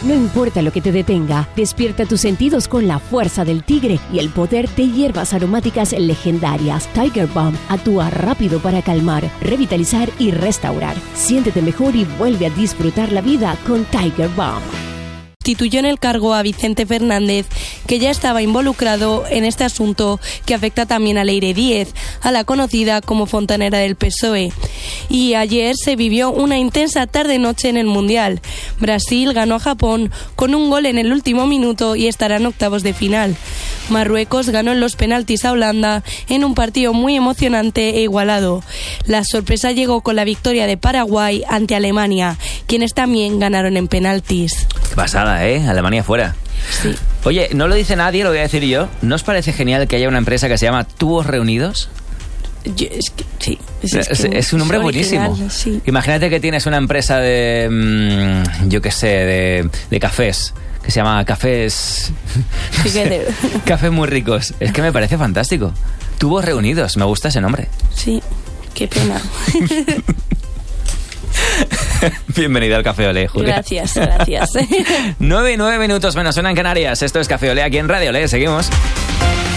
No importa lo que te detenga, despierta tus sentidos con la fuerza del tigre y el poder de hierbas aromáticas legendarias. Tiger Balm actúa rápido para calmar, revitalizar y restaurar. Siéntete mejor y vuelve a disfrutar la vida con Tiger Balm. Instituyó en el cargo a Vicente Fernández, que ya estaba involucrado en este asunto que afecta también a Leire Díez, a la conocida como fontanera del PSOE. Y ayer se vivió una intensa tarde-noche en el Mundial. Brasil ganó a Japón con un gol en el último minuto y estará en octavos de final. Marruecos ganó en los penaltis a Holanda en un partido muy emocionante e igualado. La sorpresa llegó con la victoria de Paraguay ante Alemania, quienes también ganaron en penaltis. Qué pasada, ¿eh? Alemania fuera. Sí. Oye, no lo dice nadie, lo voy a decir yo. ¿No os parece genial que haya una empresa que se llama Tubos Reunidos? Sí. Es un nombre buenísimo. Original, sí. Imagínate que tienes una empresa de, yo qué sé, de cafés, que se llama Cafés... Cafés muy ricos. Es que me parece fantástico. Tubos Reunidos, me gusta ese nombre. Sí, qué pena. Bienvenida al Café Olé, Julia. Gracias. 9 y 9 minutos menos, suena en Canarias. Esto es Café Olé aquí en Radio Olé. Seguimos.